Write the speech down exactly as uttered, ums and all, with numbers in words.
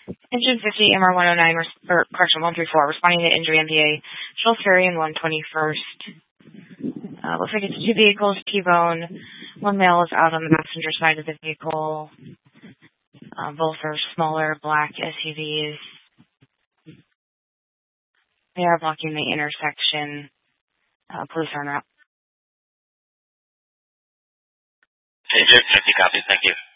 Engine fifty, M R one oh nine, res- or correction, one thirty-four, responding to injury M D A, Schultz Ferry and one twenty-first. Uh, looks like it's two vehicles, T-bone. One male is out on the passenger side of the vehicle. Uh, both are smaller black S U Vs. They are blocking the intersection. Uh, police are en route. Engine fifty copies, thank you.